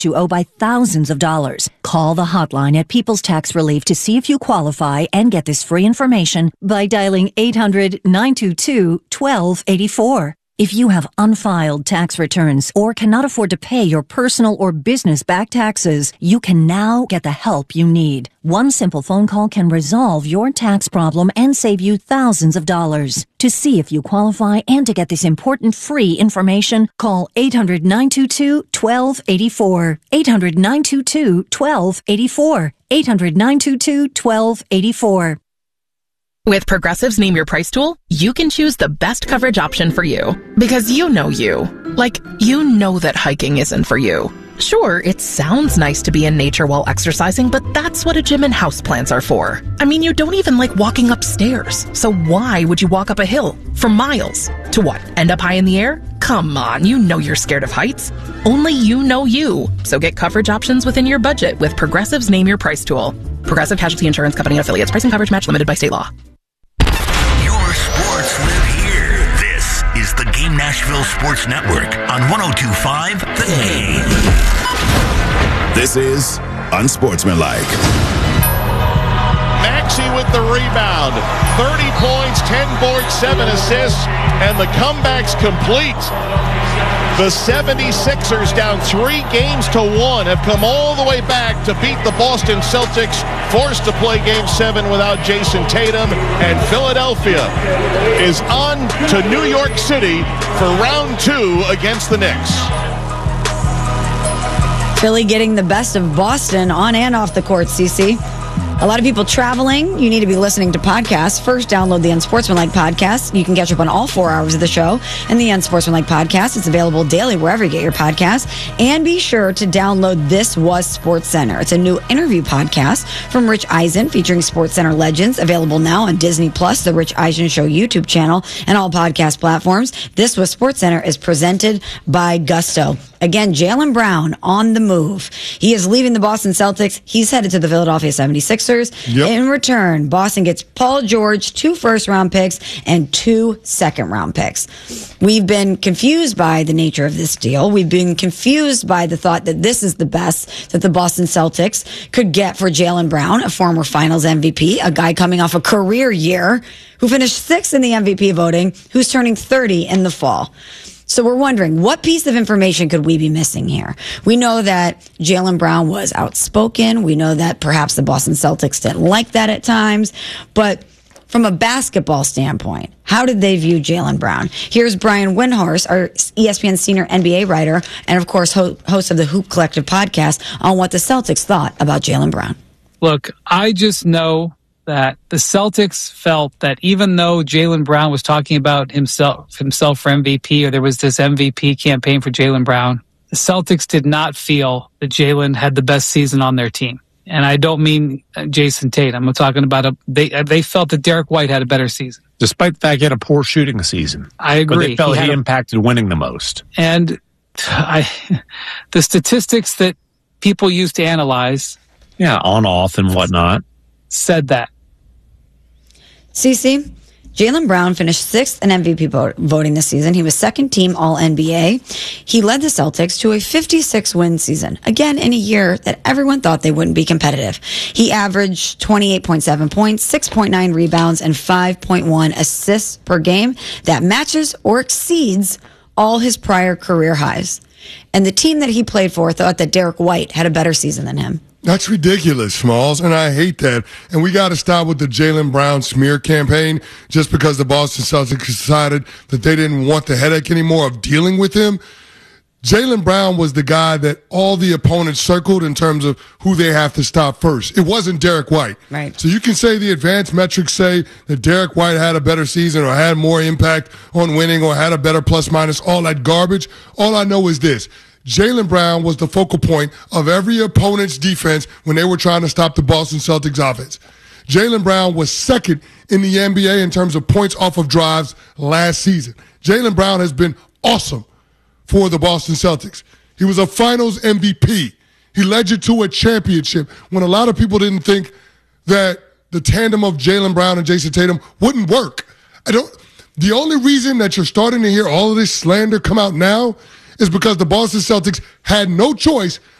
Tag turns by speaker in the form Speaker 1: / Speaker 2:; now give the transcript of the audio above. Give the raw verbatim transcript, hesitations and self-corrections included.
Speaker 1: you owe by thousands of dollars. Call the hotline at People's Tax Relief to see if you qualify and get this free information by dialing eight hundred, nine two two, one two eight four. If you have unfiled tax returns or cannot afford to pay your personal or business back taxes, you can now get the help you need. One simple phone call can resolve your tax problem and save you thousands of dollars. To see if you qualify and to get this important free information, call eight hundred, nine two two, one two eight four. eight hundred, nine two two, one two eight four. eight hundred, nine two two, one two eight four.
Speaker 2: With Progressive's Name Your Price tool, you can choose the best coverage option for you. Because you know you. Like, you know that hiking isn't for you. Sure, it sounds nice to be in nature while exercising, but that's what a gym and houseplants are for. I mean, you don't even like walking upstairs. So why would you walk up a hill for miles? To what, end up high in the air? Come on, you know you're scared of heights. Only you know you. So get coverage options within your budget with Progressive's Name Your Price tool. Progressive Casualty Insurance Company and affiliates. Price and coverage match limited by state law.
Speaker 3: Sports live here. This is the Game Nashville Sports Network on one oh two point five The Game.
Speaker 4: This is Unsportsmanlike.
Speaker 5: Maxey with the rebound. thirty points, ten boards, seven assists, and the comeback's complete. The seventy-sixers, down three games to one, have come all the way back to beat the Boston Celtics, forced to play game seven without Jayson Tatum, and Philadelphia is on to New York City for round two against the Knicks.
Speaker 6: Philly getting the best of Boston on and off the court, Cece. A lot of people traveling. You need to be listening to podcasts. First, download the Unsportsmanlike podcast. You can catch up on all four hours of the show and the Unsportsmanlike podcast. It's available daily wherever you get your podcasts. And be sure to download This Was Sports Center. It's a new interview podcast from Rich Eisen featuring Sports Center legends, available now on Disney Plus, the Rich Eisen Show YouTube channel, and all podcast platforms. This Was Sports Center is presented by Gusto. Again, Jaylen Brown on the move. He is leaving the Boston Celtics. He's headed to the Philadelphia seventy-sixers. Yep. In return, Boston gets Paul George, two first-round picks, and two second-round picks. We've been confused by the nature of this deal. We've been confused by the thought that this is the best that the Boston Celtics could get for Jaylen Brown, a former Finals M V P, a guy coming off a career year who finished sixth in the M V P voting, who's turning thirty in the fall. So we're wondering, what piece of information could we be missing here? We know that Jaylen Brown was outspoken. We know that perhaps the Boston Celtics didn't like that at times. But from a basketball standpoint, how did they view Jaylen Brown? Here's Brian Windhorst, our E S P N senior N B A writer, and of course, ho- host of the Hoop Collective podcast, on what the Celtics thought about Jaylen Brown.
Speaker 7: Look, I just know that the Celtics felt that even though Jaylen Brown was talking about himself himself for M V P, or there was this M V P campaign for Jaylen Brown, the Celtics did not feel that Jaylen had the best season on their team. And I don't mean Jayson Tatum. I'm talking about a, they they felt that Derek White had a better season.
Speaker 8: Despite the fact he had a poor shooting season.
Speaker 7: I agree.
Speaker 8: But they felt he,
Speaker 7: he
Speaker 8: a, impacted winning the most.
Speaker 7: And I, the statistics that people use to analyze.
Speaker 8: Yeah, on, off, and whatnot.
Speaker 7: Said that.
Speaker 6: Cece, Jaylen Brown finished sixth in M V P vote, voting this season. He was second team All N B A. He led the Celtics to a fifty-six win season. Again, in a year that everyone thought they wouldn't be competitive. He averaged twenty-eight point seven points, six point nine rebounds, and five point one assists per game. That matches or exceeds all his prior career highs. And the team that he played for thought that Derek White had a better season than him.
Speaker 9: That's ridiculous, Smalls, and I hate that. And we got to stop with the Jaylen Brown smear campaign just because the Boston Celtics decided that they didn't want the headache anymore of dealing with him. Jaylen Brown was the guy that all the opponents circled in terms of who they have to stop first. It wasn't Derek White.
Speaker 6: Right.
Speaker 9: So you can say the advanced metrics say that Derek White had a better season or had more impact on winning or had a better plus minus, all that garbage. All I know is this. Jaylen Brown was the focal point of every opponent's defense when they were trying to stop the Boston Celtics offense. Jaylen Brown was second in the N B A in terms of points off of drives last season. Jaylen Brown has been awesome for the Boston Celtics. He was a Finals M V P. He led you to a championship when a lot of people didn't think that the tandem of Jaylen Brown and Jayson Tatum wouldn't work. I don't. The only reason that you're starting to hear all of this slander come out now is because the Boston Celtics had no choice